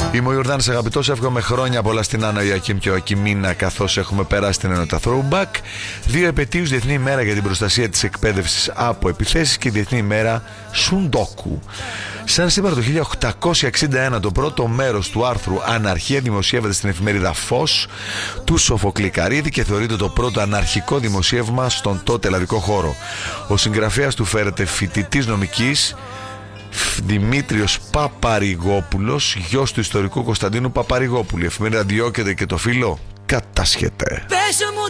Είμαι ο Ιορδάνης αγαπητός, εύχομαι χρόνια πολλά στην Άννα, Ιωακήμ και ο Ακιμίνα, καθώς έχουμε περάσει την ενότητα Throwback. 2 επετείους: Διεθνή ημέρα για την προστασία της εκπαίδευσης από επιθέσεις και Διεθνή ημέρα Σουντόκου. Σαν σήμερα το 1861 το πρώτο μέρος του άρθρου Αναρχία δημοσιεύεται στην εφημερίδα Φως του Σοφοκλή Καρύδη και θεωρείται το πρώτο αναρχικό δημοσίευμα στον τότε ελλαδικό χώρο. Ο συγγραφέας του φέρεται φοιτητής νομικής, Δημήτριος Παπαρηγόπουλος, γιος του ιστορικού Κωνσταντίνου Παπαρηγόπουλου. Η εφημερίδα διώκεται και το φύλλο κατάσχεται.